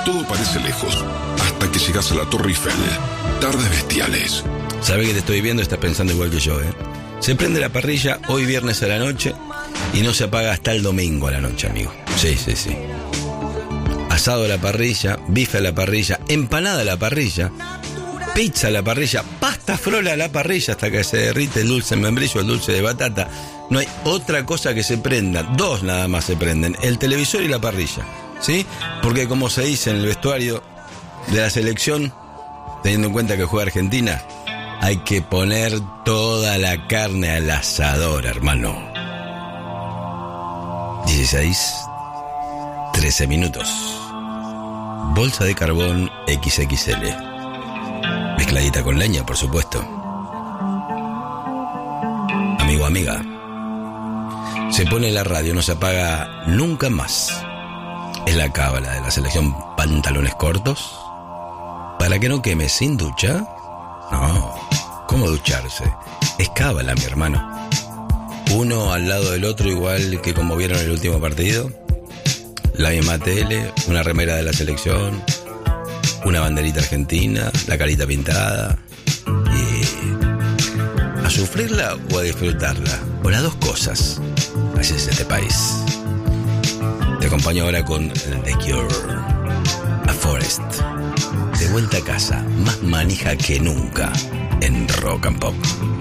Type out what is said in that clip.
Todo parece lejos, hasta que llegas a la Torre Eiffel. Tardes bestiales. Sabe que te estoy viendo, estás pensando igual que yo, ¿eh? Se prende la parrilla hoy viernes a la noche y no se apaga hasta el domingo a la noche, amigo. Sí. Asado a la parrilla, bife a la parrilla, empanada a la parrilla, pizza a la parrilla, pasta frola a la parrilla hasta que se derrite el dulce de membrillo, el dulce de batata. No hay otra cosa que se prenda, dos nada más se prenden, el televisor y la parrilla, ¿sí? Porque como se dice en el vestuario de la selección, teniendo en cuenta que juega Argentina, hay que poner toda la carne al asador, hermano. 13 minutos. Bolsa de carbón XXL. Mezcladita con leña, por supuesto. Amigo, amiga. Se pone la radio, no se apaga nunca más. Es la cábala de la selección pantalones cortos. Para que no queme sin ducha. No, ¿cómo ducharse? Es cábala, mi hermano. Uno al lado del otro, igual que como vieron el último partido. La misma tele, una remera de la selección, una banderita argentina, la carita pintada. Y a sufrirla o a disfrutarla, o las dos cosas. Así es este país. Te acompaño ahora con The Cure, A Forest. De vuelta a casa, más manija que nunca en Rock and Pop.